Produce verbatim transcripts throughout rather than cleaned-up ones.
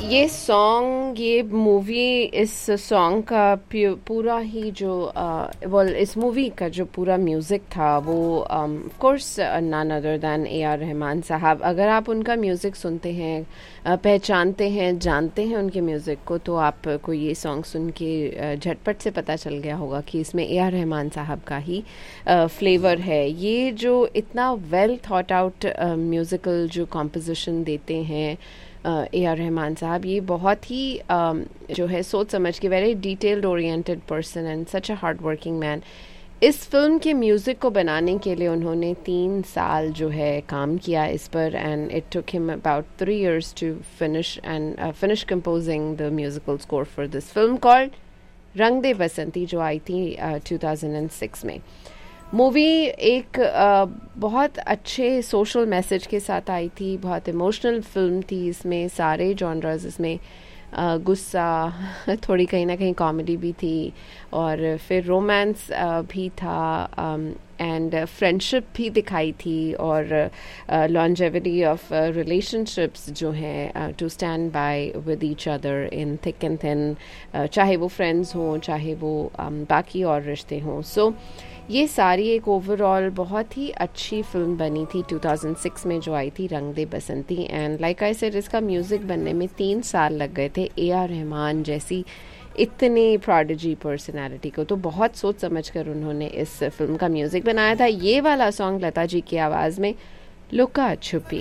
ये सॉन्ग, ये मूवी, इस सॉन्ग का पूरा ही जो वेल uh, इस मूवी का जो पूरा म्यूज़िक था वो of course none other than A R Rahman साहब. अगर आप उनका म्यूज़िक सुनते हैं, uh, पहचानते हैं, जानते हैं उनके म्यूज़िक को, तो आपको ये सॉन्ग सुन के झटपट uh, से पता चल गया होगा कि इसमें ए आर रहमान साहब का ही फ्लेवर uh, है. ये जो इतना वेल थॉट आउट म्यूज़िकल जो कॉम्पोजिशन देते हैं ए आर रहमान साहब, ये बहुत ही um, जो है सोच समझ के, very detailed oriented person and such a hard working man. इस फिल्म के म्यूज़िक को बनाने के लिए उन्होंने तीन साल जो है काम किया इस पर, and it took him about three years to finish and finish composing the musical score for this film called रंग दे बसंती, जो आई थी टू थाउजेंड सिक्स में. मूवी एक uh, बहुत अच्छे सोशल मैसेज के साथ आई थी, बहुत इमोशनल फिल्म थी. इसमें सारे जॉनर्स, इसमें uh, गुस्सा, थोड़ी कहीं ना कहीं कॉमेडी भी थी, और फिर रोमांस uh, भी था, एंड um, फ्रेंडशिप uh, भी दिखाई थी, और लॉन्जेविटी ऑफ रिलेशनशिप्स जो हैं, to stand by with each other in thick and thin, चाहे वो फ्रेंड्स हों, चाहे वो um, बाकी और रिश्ते हों. सो so, ये सारी एक ओवरऑल बहुत ही अच्छी फिल्म बनी थी टू थाउजेंड सिक्स में जो आई थी, रंग दे बसंती. एंड लाइक आई सेड, इसका म्यूज़िक बनने में तीन साल लग गए थे. ए आर रहमान जैसी इतनी प्रोडिजी पर्सनालिटी को तो बहुत सोच समझ कर उन्होंने इस फिल्म का म्यूज़िक बनाया था. ये वाला सॉन्ग लता जी की आवाज़ में, लुका छुपी,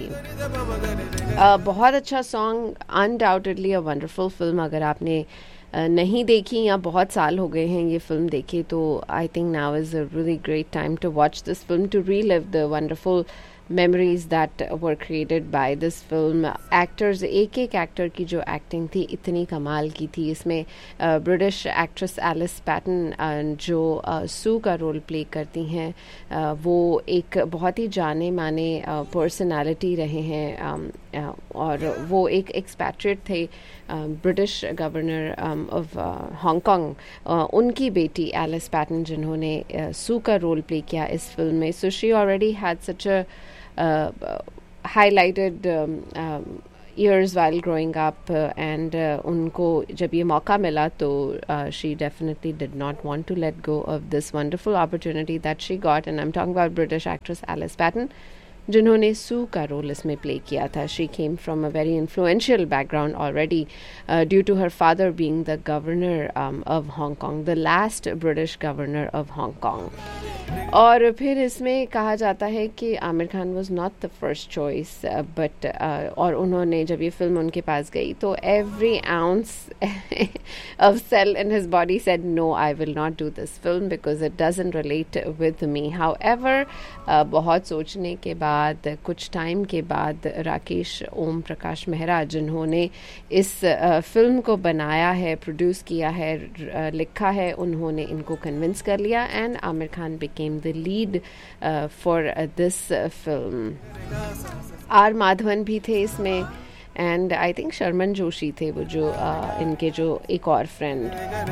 uh, बहुत अच्छा song, undoubtedly a wonderful film. अगर आपने नहीं देखी या बहुत साल हो गए हैं ये फिल्म देखे, तो I think now is a really great time to watch this film, to relive the wonderful memories that were created by this film. Actors, एक एक एक्टर की जो एक्टिंग थी इतनी कमाल की थी. इसमें ब्रिटिश एक्ट्रेस एलिस पैटन जो सू का रोल प्ले करती हैं, uh, वो एक बहुत ही जाने माने पर्सनालिटी uh, रहे हैं, um, uh, और वो एक एक्सपैट्रिएट थे, ब्रिटिश गवर्नर ऑफ हांगकांग, उनकी बेटी एलिस पैटन जिन्होंने सू uh, का रोल प्ले किया इस फिल्म में. So she already had such a Uh, highlighted um, um, years while growing up, uh, and uh, उनको जब ये मौका मिला तो uh, she definitely did not want to let go of this wonderful opportunity that she got. And I'm talking about British actress Alice Patton, जिन्होंने सू का role इसमें play किया था. She came from a very influential background already, due to her father being the governor of Hong Kong, the last British governor of Hong Kong. और फिर इसमें कहा जाता है कि Aamir Khan was not the first choice, but और उन्होंने जब ये फिल्म उनके पास गई तो every ounce of cell in his body said no, I will not do this film because it doesn't relate with me. However, uh, बहुत सोचने के बाद, कुछ टाइम के बाद, राकेश ओम प्रकाश मेहरा जिन्होंने इस uh, फिल्म को बनाया है, प्रोड्यूस किया है, uh, लिखा है, उन्होंने इनको कन्विंस कर लिया, and Aamir Khan became the lead uh, for uh, this uh, film. Are Madhavan भी थे इसमें, and I think Sharman Joshi थे वो जो uh, इनके जो एक और फ्रेंड.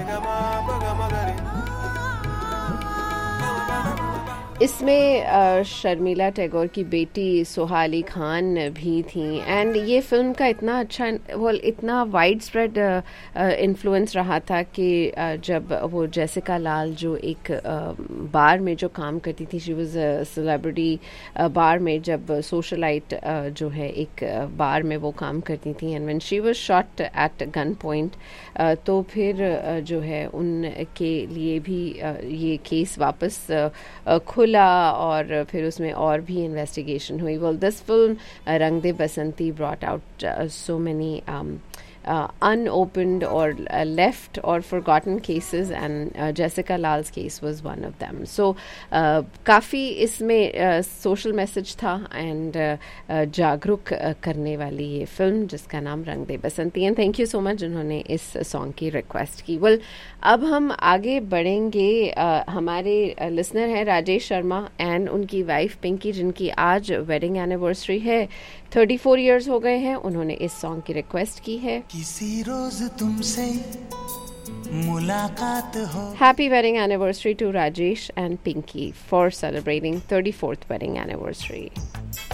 इसमें uh, शर्मिला टैगोर की बेटी सोहाली खान भी थी. एंड ये फिल्म का इतना अच्छा, वो इतना वाइड स्प्रेड इन्फ्लुएंस रहा था कि uh, जब वो जेसिका लाल जो एक uh, बार में जो काम करती थी, शी वाज अ सेलिब्रिटी बार में, जब सोशलाइट uh, जो है एक uh, बार में वो काम करती थी, and when she was shot at gun point, तो फिर uh, जो है उनके लिए भी uh, ये केस वापस uh, खुला, और फिर उसमें और भी इन्वेस्टिगेशन हुई. वेल, दिस फिल्म रंग दे बसंती brought out so many Uh, unopened or uh, left or forgotten cases, and uh, Jessica Lal's case was one of them. So uh, काफ़ी इसमें सोशल uh, मैसेज था, एंड uh, uh, जागरूक uh, करने वाली ये film जिसका नाम रंग दे बसंती. And thank you so much जिन्होंने इस सॉन्ग की रिक्वेस्ट की. वेल, अब हम आगे बढ़ेंगे. uh, हमारे लिसनर हैं राजेश शर्मा एंड उनकी वाइफ पिंकी, जिनकी आज वेडिंग एनिवर्सरी है. थर्टी फोर ईयर्स हो गए हैं. उन्होंने इस सॉन्ग की रिक्वेस्ट की है. किसी रोज तुमसे मुलाकात हो. Happy wedding anniversary to Rajesh and Pinky for celebrating thirty-fourth wedding anniversary.